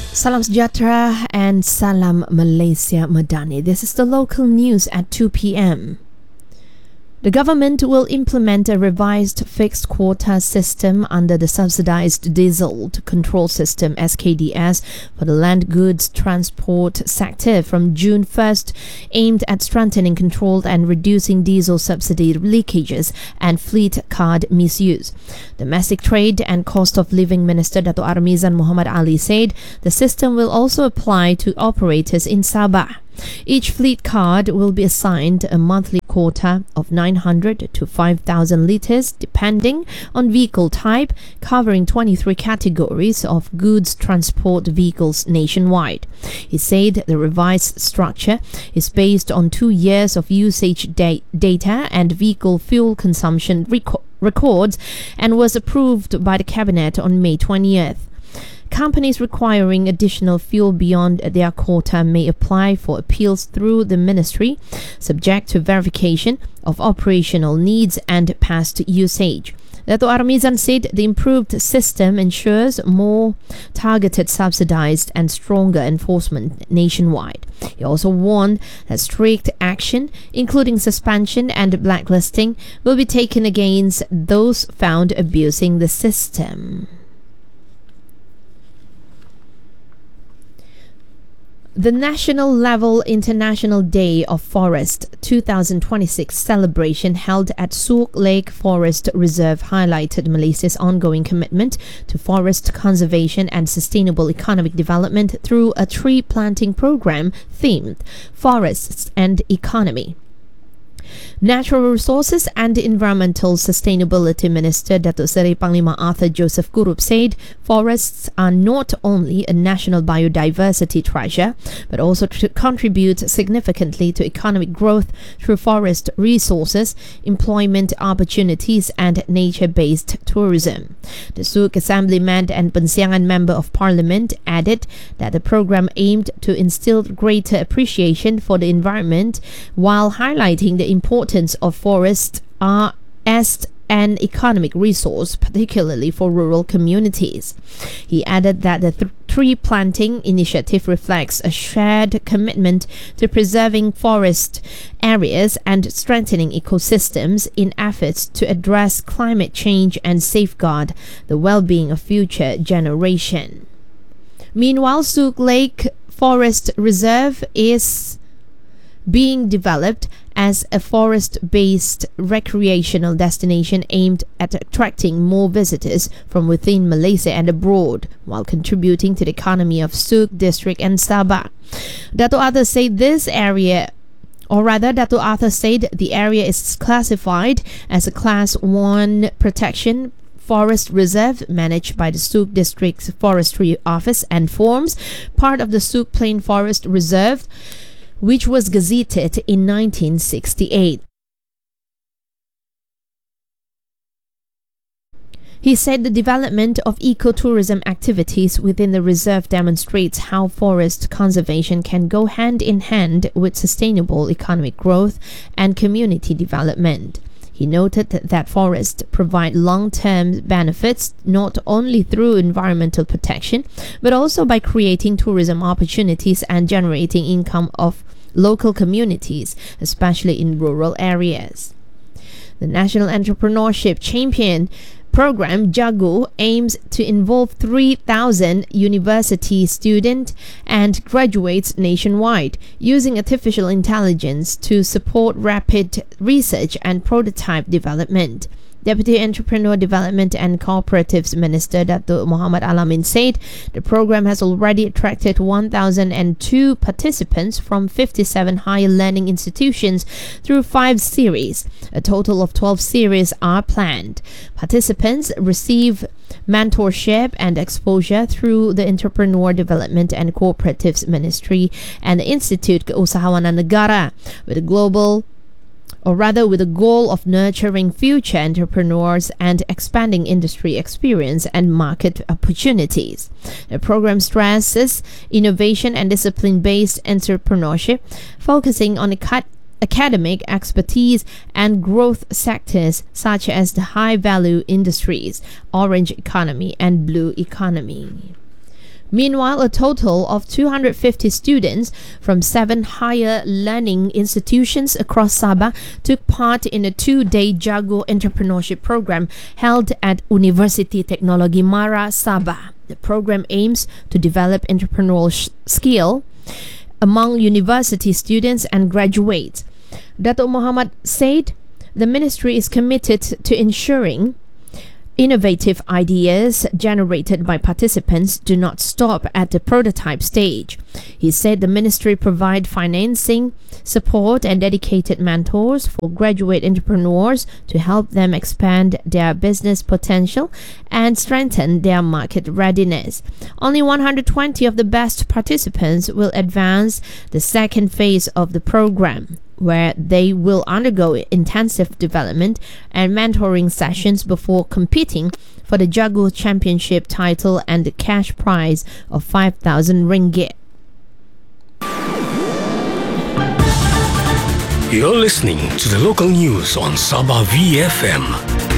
Salam Sejahtera and Salam Malaysia Madani. This is the local news at 2 p.m. The government will implement a revised fixed quota system under the Subsidized Diesel Control System (SKDS) for the land goods transport sector from June 1st, aimed at strengthening control and reducing diesel subsidy leakages and fleet card misuse. Domestic Trade and Cost of Living Minister Dato' Armizan Muhammad Ali said the system will also apply to operators in Sabah. Each fleet card will be assigned a monthly quota of 900 to 5,000 litres depending on vehicle type, covering 23 categories of goods transport vehicles nationwide. He said the revised structure is based on 2 years of usage data and vehicle fuel consumption records and was approved by the Cabinet on May 20th. Companies requiring additional fuel beyond their quota may apply for appeals through the ministry, subject to verification of operational needs and past usage. Dato' Armizan said the improved system ensures more targeted, subsidized and stronger enforcement nationwide. He also warned that strict action, including suspension and blacklisting, will be taken against those found abusing the system. The National Level International Day of Forest 2026 celebration held at Sook Lake Forest Reserve highlighted Malaysia's ongoing commitment to forest conservation and sustainable economic development through a tree planting program themed Forests and Economy. Natural Resources and Environmental Sustainability Minister Datuk Seri Panglima Arthur Joseph Kurup said forests are not only a national biodiversity treasure but also contribute significantly to economic growth through forest resources, employment opportunities and nature-based tourism. The Sook Assemblyman and Pensiangan Member of Parliament added that the program aimed to instill greater appreciation for the environment while highlighting the importance of forests as an economic resource, particularly for rural communities. He added that the tree planting initiative reflects a shared commitment to preserving forest areas and strengthening ecosystems in efforts to address climate change and safeguard the well-being of future generations. Meanwhile, Sook Lake Forest Reserve is being developed as a forest-based recreational destination aimed at attracting more visitors from within Malaysia and abroad, while contributing to the economy of Sook District and Sabah. Dato' Arthur said the area is classified as a Class 1 protection forest reserve managed by the Sook District Forestry Office and forms part of the Sook Plain Forest Reserve, which was gazetted in 1968. He said the development of ecotourism activities within the reserve demonstrates how forest conservation can go hand in hand with sustainable economic growth and community development. He noted that forests provide long-term benefits not only through environmental protection, but also by creating tourism opportunities and generating income of local communities, especially in rural areas. The National Entrepreneurship Champion Program JAGO aims to involve 3,000 university students and graduates nationwide, using artificial intelligence to support rapid research and prototype development. Deputy Entrepreneur Development and Cooperatives Minister Dato' Muhammad Alamin said the program has already attracted 1,002 participants from 57 higher learning institutions through 5 series. A total of 12 series are planned. Participants receive mentorship and exposure through the Entrepreneur Development and Cooperatives Ministry and the Institute Keusahawanan Negara with a goal of nurturing future entrepreneurs and expanding industry experience and market opportunities. The program stresses innovation and discipline-based entrepreneurship, focusing on academic expertise and growth sectors such as the high-value industries, orange economy, and blue economy. Meanwhile, a total of 250 students from 7 higher learning institutions across Sabah took part in a 2-day Jago entrepreneurship program held at University Teknologi Mara, Sabah. The program aims to develop entrepreneurial skill among university students and graduates. Dato' Muhammad said the ministry is committed to ensuring innovative ideas generated by participants do not stop at the prototype stage. He said the ministry provide financing, support and dedicated mentors for graduate entrepreneurs to help them expand their business potential and strengthen their market readiness. Only 120 of the best participants will advance the second phase of the program, where they will undergo intensive development and mentoring sessions before competing for the Jago Championship title and the cash prize of 5,000 ringgit. You're listening to the local news on Sabah VFM.